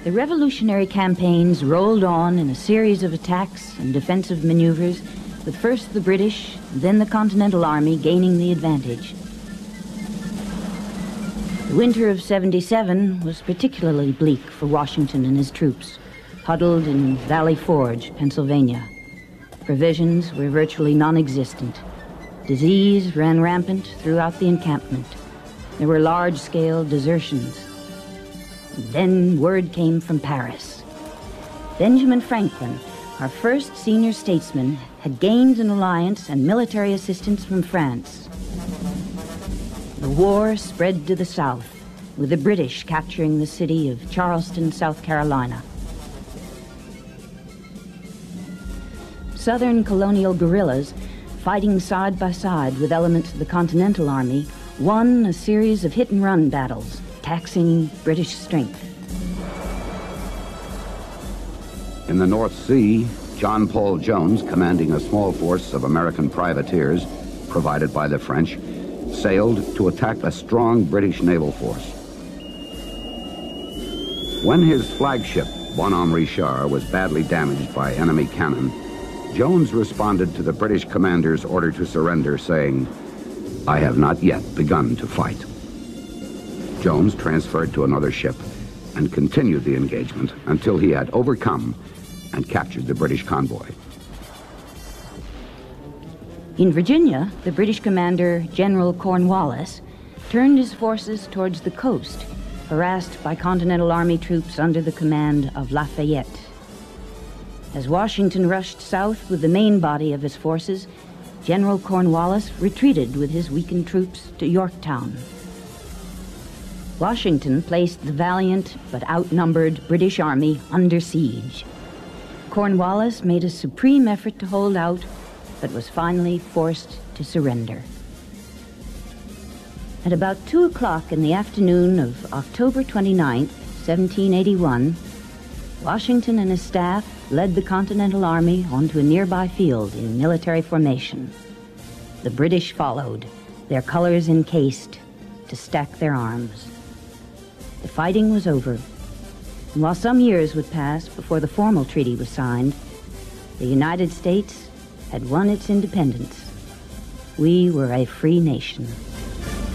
The revolutionary campaigns rolled on in a series of attacks and defensive maneuvers, with first the British, then the Continental Army gaining the advantage. The winter of '77 was particularly bleak for Washington and his troops, huddled in Valley Forge, Pennsylvania. Provisions were virtually non-existent. Disease ran rampant throughout the encampment. There were large-scale desertions. Then word came from Paris. Benjamin Franklin, our first senior statesman, had gained an alliance and military assistance from France. The war spread to the south, with the British capturing the city of Charleston, South Carolina. Southern colonial guerrillas, fighting side by side with elements of the Continental Army, won a series of hit-and-run battles, taxing British strength. In the North Sea, John Paul Jones, commanding a small force of American privateers provided by the French, sailed to attack a strong British naval force. When his flagship, Bonhomme Richard, was badly damaged by enemy cannon, Jones responded to the British commander's order to surrender, saying, "I have not yet begun to fight." Jones transferred to another ship and continued the engagement until he had overcome and captured the British convoy. In Virginia, the British commander, General Cornwallis, turned his forces towards the coast, harassed by Continental Army troops under the command of Lafayette. As Washington rushed south with the main body of his forces, General Cornwallis retreated with his weakened troops to Yorktown. Washington placed the valiant but outnumbered British Army under siege. Cornwallis made a supreme effort to hold out, but was finally forced to surrender. At about 2 o'clock in the afternoon of October 29, 1781, Washington and his staff led the Continental Army onto a nearby field in military formation. The British followed, their colors encased, to stack their arms. The fighting was over, and while some years would pass before the formal treaty was signed, the United States had won its independence. We were a free nation.